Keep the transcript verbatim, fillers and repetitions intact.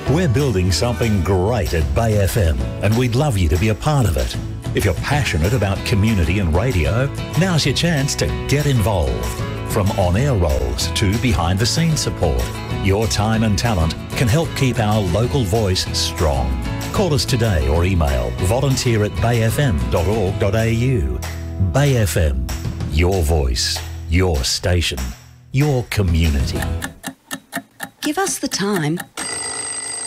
We're building something great at Bay F M, and we'd love you to be a part of it. If you're passionate about community and radio, now's your chance to get involved. From on-air roles to behind-the-scenes support, your time and talent can help keep our local voice strong. Call us today or email volunteer at bay f m dot org dot a u. Bay F M, your voice, your station, your community. Give us the time